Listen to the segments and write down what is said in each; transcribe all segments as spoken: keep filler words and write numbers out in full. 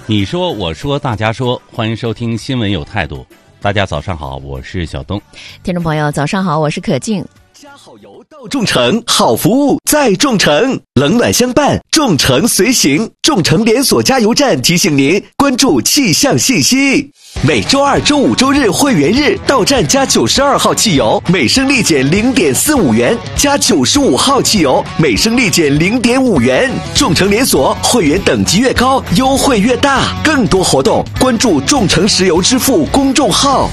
你说我说大家说，欢迎收听新闻有态度。大家早上好，我是小东。 听众朋友早上好，我是可静。 加好油到众诚，好服务在众诚，冷暖相伴，众诚随行。众诚连锁加油站提醒您关注气象信息。每周二、周五、周日会员日到站加九十二号汽油，每升立减零点四五元；加九十五号汽油，每升立减零点五元。众诚连锁会员等级越高，优惠越大。更多活动关注众诚石油支付公众号。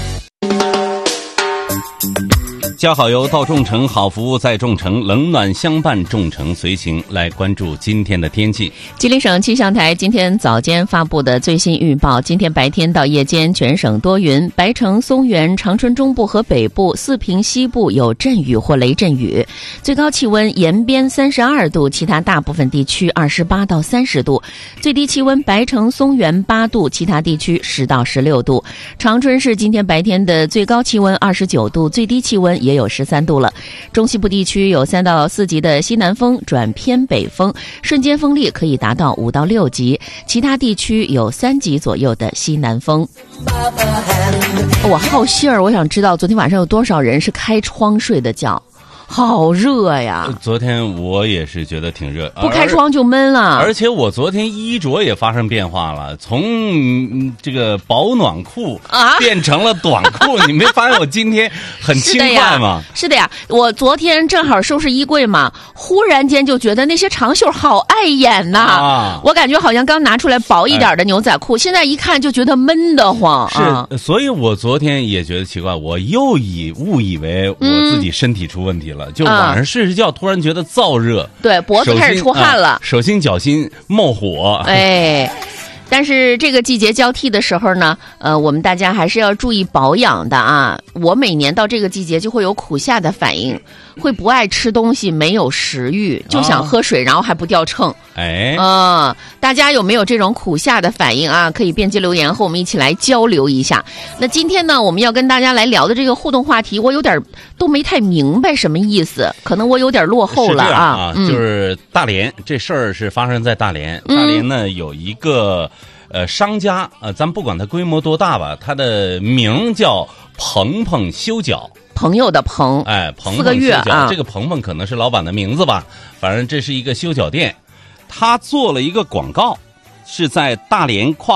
加好油到众诚，好服务在众诚，冷暖相伴，众诚随行。来关注今天的天气。 吉林省气象台今天早间发布的最新预报，今天白天到夜间全省多云，白城、松原、长春中部和北部、四平西部有阵雨或雷阵雨，最高气温延边三十二度，其他大部分地区二十八到三十度，最低气温白城、松原八度，其他地区十到十六度。长春市今天白天的最高气温二十九度，最低气温也有十三度了。中西部地区有三到四级的西南风转偏北风，瞬间风力可以达到五到六级，其他地区有三级左右的西南风。我好信儿，我想知道昨天晚上有多少人是开窗睡的觉。好热呀！ 昨天我也是觉得挺热， 不开窗就闷了。 而且我昨天衣着也发生变化了，从、嗯、这个保暖裤啊变成了短裤。你没发现我今天很轻快吗？ 是的呀，我昨天正好收拾衣柜嘛，忽然间就觉得那些长袖好碍眼呐、啊！我感觉好像刚拿出来薄一点的牛仔裤，哎、现在一看就觉得闷得慌。 是、啊，所以我昨天也觉得奇怪，我又以误以为我自己身体出问题了。嗯就晚上睡睡觉，突然觉得燥热， 对，脖子开始出汗了，啊、 手心脚心冒火。 哎，但是这个季节交替的时候呢，呃，我们大家还是要注意保养的啊。我每年到这个季节就会有苦夏的反应，会不爱吃东西，没有食欲，就想喝水，啊、然后还不掉秤。 哎， 嗯，大家有没有这种苦夏的反应啊？可以编辑留言和我们一起来交流一下。那今天呢，我们要跟大家来聊的这个互动话题，我有点都没太明白什么意思，可能我有点落后了啊。 啊嗯、就是大连这事儿是发生在大连，大连呢、嗯、有一个呃商家，呃，咱不管它规模多大吧，它的名叫鹏鹏修脚。 朋友的鹏， 哎，鹏鹏四个月啊， 这个鹏鹏可能是老板的名字吧，反正这是一个修脚店。他做了一个广告，是在大连跨